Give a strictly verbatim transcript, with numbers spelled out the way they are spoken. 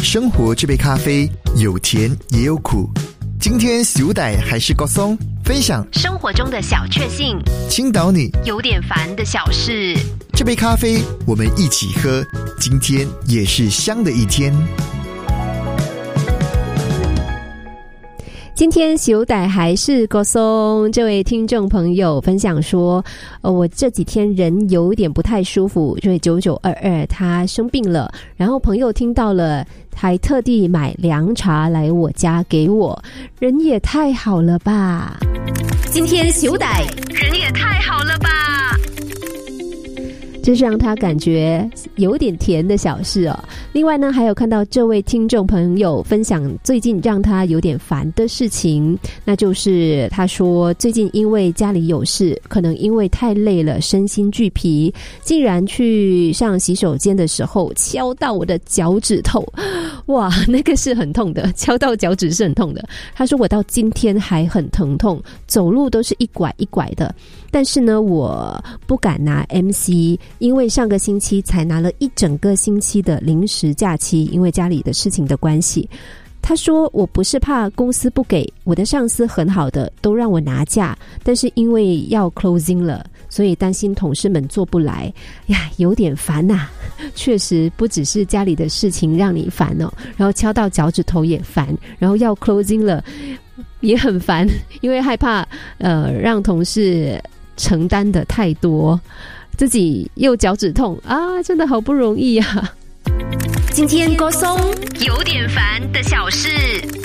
生活这杯咖啡有甜也有苦。今天小歹还是高松分享生活中的小确幸， 倾倒你有点烦的小事。 这杯咖啡我们一起喝，今天也是香的一天。 今天小歹还是高松这位听众朋友分享说，呃，我这几天人有点不太舒服，因为九九二二他生病了，然后朋友听到了还特地买凉茶来我家给我，人也太好了吧。 今天小歹人也太好了吧， 这是让他感觉有点甜的小事哦。另外呢，还有看到这位听众朋友分享最近让他有点烦的事情，那就是他说最近因为家里有事，可能因为太累了，身心俱疲，竟然去上洗手间的时候敲到我的脚趾头。哇，那个是很痛的，敲到脚趾是很痛的。他说我到今天还很疼痛，走路都是一拐一拐的，但是呢我不敢拿 M C， 因为上个星期才拿了一整个星期的临时假期，因为家里的事情的关系。他说我不是怕公司不给，我的上司很好的，都让我拿假，但是因为要 closing 了，所以担心同事们做不来呀，有点烦啊。确实不只是家里的事情让你烦哦，然后敲到脚趾头也烦，然后要 closing 了也很烦，因为害怕呃让同事承担的太多，自己又脚趾痛啊，真的好不容易啊。 今天高松有点烦的小事。